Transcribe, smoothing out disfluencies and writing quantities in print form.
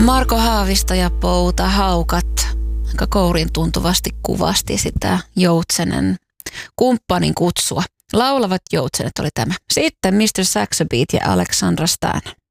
Marko Haavisto ja Pouta Haukat aika kourin tuntuvasti kuvasti sitä Joutsenen kumppanin kutsua. Laulavat joutsenet oli tämä. Sitten Mr. Saxo Beat ja Alexandra Stan.